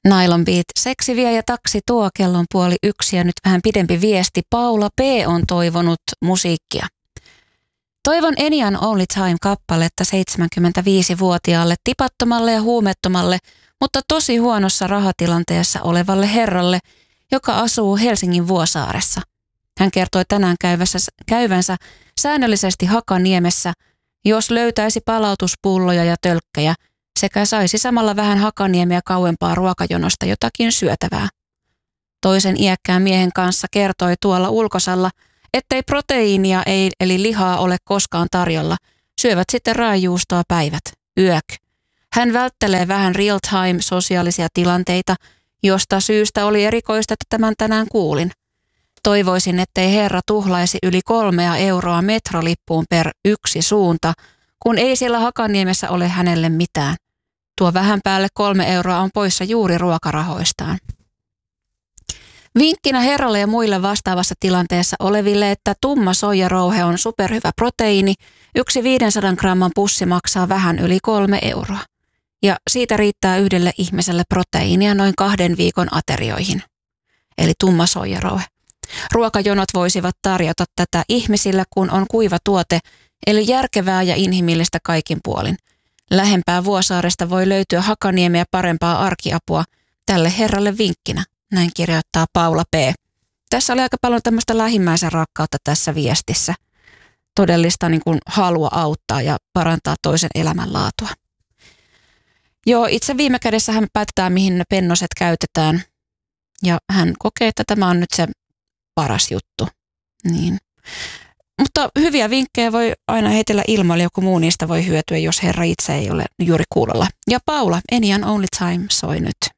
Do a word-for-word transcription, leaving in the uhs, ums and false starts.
Nylon Beat, seksi vie ja taksi tuo, kello on puoli yksi ja nyt vähän pidempi viesti. Paula P. on toivonut musiikkia. Toivon Enian Only Time-kappaletta seitsemänkymmentäviisivuotiaalle tipattomalle ja huumettomalle, mutta tosi huonossa rahatilanteessa olevalle herralle, joka asuu Helsingin Vuosaaressa. Hän kertoi tänään käyvänsä, käyvänsä säännöllisesti Hakaniemessä, jos löytäisi palautuspulloja ja tölkkejä, sekä saisi samalla vähän Hakaniemeä kauempaa ruokajonosta jotakin syötävää. Toisen iäkkään miehen kanssa kertoi tuolla ulkosalla, ettei proteiinia ei, eli lihaa ole koskaan tarjolla, syövät sitten raajuustoa päivät, yök. Hän välttelee vähän real-time sosiaalisia tilanteita, josta syystä oli erikoista, että tämän tänään kuulin. Toivoisin, ettei herra tuhlaisi yli kolmea euroa metrolippuun per yksi suunta, kun ei siellä Hakaniemessä ole hänelle mitään. Tuo vähän päälle kolme euroa on poissa juuri ruokarahoistaan. Vinkkinä herralle ja muille vastaavassa tilanteessa oleville, että tumma soijarouhe on superhyvä proteiini, yksi viisisataa gramman pussi maksaa vähän yli kolme euroa. Ja siitä riittää yhdelle ihmiselle proteiinia noin kahden viikon aterioihin. Eli tumma soijarouhe. Ruokajonot voisivat tarjota tätä ihmisille, kun on kuiva tuote, eli järkevää ja inhimillistä kaikin puolin. Lähempää Vuosaaresta voi löytyä Hakaniemeä parempaa arkiapua tälle herralle vinkkinä, näin kirjoittaa Paula P. Tässä oli aika paljon tämmöistä lähimmäisen rakkautta tässä viestissä. Todellista niin kuin halua auttaa ja parantaa toisen elämänlaatua. Joo, itse viime kädessä hän päätetään, mihin ne pennoset käytetään. Ja hän kokee, että tämä on nyt se paras juttu. Niin. Mutta hyviä vinkkejä voi aina heitellä ilmoille, joku muu niistä voi hyötyä, jos herra itse ei ole juuri kuulolla. Ja Paula, Enian Only Time soi nyt.